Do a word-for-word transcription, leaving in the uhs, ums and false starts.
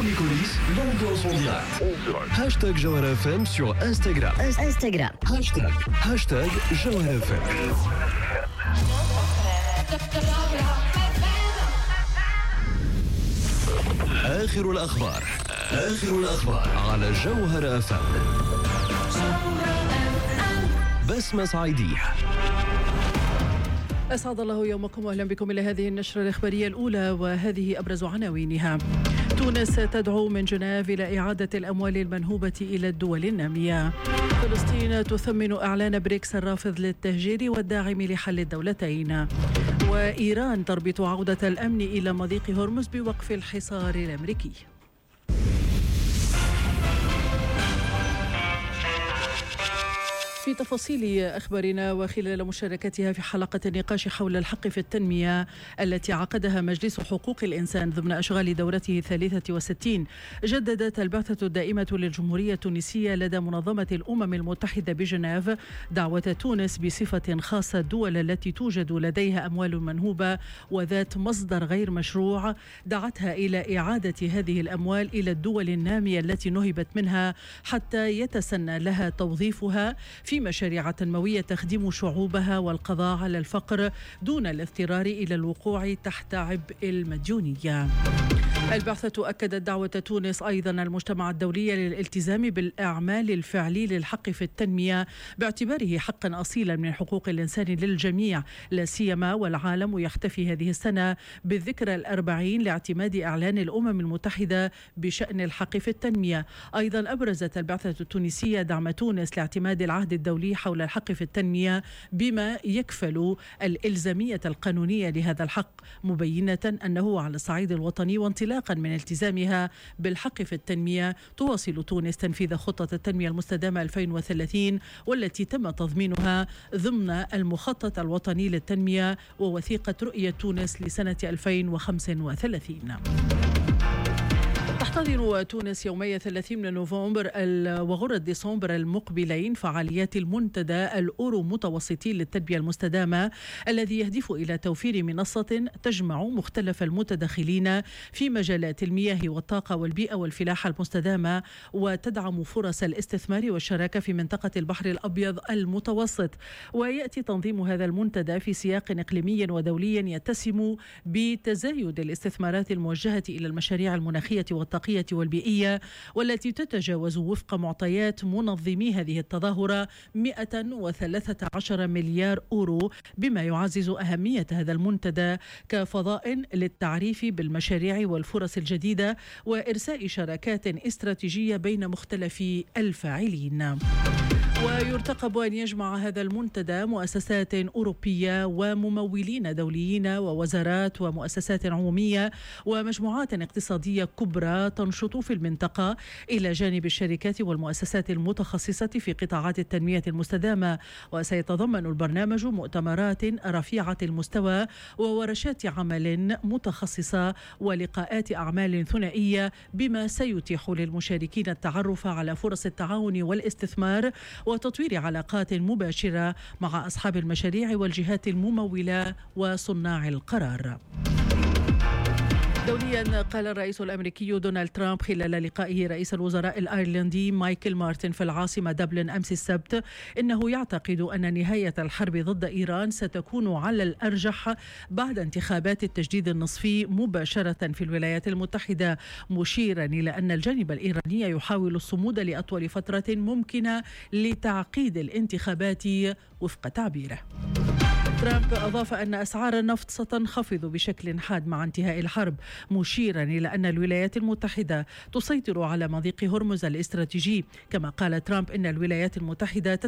les coulisses, l'ambiance en direct. Hashtag Jawhara F M sur Instagram. Instagram. Hashtag, hashtag Jawhara F M. آخر الأخبار آخر الأخبار على جوهرة أف أم. بسمة صعيدية. أسعد الله يومكم وأهلا بكم إلى هذه النشرة الإخبارية الأولى، وهذه أبرز عناوينها. تونس تدعو من جنيف إلى إعادة الأموال المنهوبة إلى الدول النامية. فلسطين تثمن إعلان بريكس الرافض للتهجير والداعم لحل الدولتين. وإيران تربط عودة الأمن إلى مضيق هرمز بوقف الحصار الأمريكي. في تفاصيل أخبارنا وخلال مشاركتها في حلقة النقاش حول الحق في التنمية التي عقدها مجلس حقوق الإنسان ضمن أشغال دورته الثالثة والستين، جددت البعثة الدائمة للجمهورية التونسية لدى منظمة الأمم المتحدة بجنيف دعوة تونس بصفة خاصة الدول التي توجد لديها أموال منهوبة وذات مصدر غير مشروع، دعتها إلى إعادة هذه الأموال إلى الدول النامية التي نهبت منها حتى يتسنى لها توظيفها في في مشاريع تنموية تخدم شعوبها والقضاء على الفقر دون الاضطرار إلى الوقوع تحت عبء المديونية. البعثة أكدت دعوة تونس أيضا المجتمع الدولي للالتزام بالأعمال الفعلي للحق في التنمية باعتباره حقا أصيلا من حقوق الإنسان للجميع، لا سيما والعالم يحتفي هذه السنة بالذكرى الأربعين لاعتماد إعلان الأمم المتحدة بشأن الحق في التنمية. أيضا أبرزت البعثة التونسية دعم تونس لاعتماد العهد الدولي حول الحق في التنمية بما يكفل الإلزامية القانونية لهذا الحق، مبينة أنه على الصعيد الوطني وانطلاقا من التزامها بالحق في التنمية تواصل تونس تنفيذ خطة التنمية المستدامة ألفين وثلاثين والتي تم تضمينها ضمن المخطط الوطني للتنمية ووثيقة رؤية تونس لسنة ألفين وخمسة وثلاثين. تحتضن تونس يومي ثلاثين من نوفمبر وغرة ديسمبر المقبلين فعاليات المنتدى الأورو متوسطي للتنمية المستدامة الذي يهدف إلى توفير منصة تجمع مختلف المتدخلين في مجالات المياه والطاقة والبيئة والفلاحة المستدامة وتدعم فرص الاستثمار والشراكة في منطقة البحر الأبيض المتوسط. ويأتي تنظيم هذا المنتدى في سياق إقليمي ودولي يتسم بتزايد الاستثمارات الموجهة إلى المشاريع المناخية والطاقية والبيئية والتي تتجاوز وفق معطيات منظمي هذه التظاهرة مئة وثلاثة عشر مليار أورو، بما يعزز أهمية هذا المنتدى كفضاء للتعريف بالمشاريع والفرص الجديدة وإرساء شراكات استراتيجية بين مختلف الفاعلين. ويرتقب أن يجمع هذا المنتدى مؤسسات أوروبية وممولين دوليين ووزارات ومؤسسات عمومية ومجموعات اقتصادية كبرى تنشط في المنطقة إلى جانب الشركات والمؤسسات المتخصصة في قطاعات التنمية المستدامة. وسيتضمن البرنامج مؤتمرات رفيعة المستوى وورشات عمل متخصصة ولقاءات أعمال ثنائية، بما سيتيح للمشاركين التعرف على فرص التعاون والاستثمار وتطوير علاقات مباشرة مع أصحاب المشاريع والجهات الممولة وصناع القرار. دوليا، قال الرئيس الأمريكي دونالد ترامب خلال لقائه رئيس الوزراء الأيرلندي مايكل مارتن في العاصمة دبلن أمس السبت إنه يعتقد أن نهاية الحرب ضد إيران ستكون على الأرجح بعد انتخابات التجديد النصفي مباشرة في الولايات المتحدة، مشيرا إلى أن الجانب الإيراني يحاول الصمود لأطول فترة ممكنة لتعقيد الانتخابات وفق تعبيره. ترامب أضاف أن أسعار النفط ستنخفض بشكل حاد مع انتهاء الحرب، مشيرا إلى أن الولايات المتحدة تسيطر على مضيق هرمز الاستراتيجي. كما قال ترامب إن الولايات المتحدة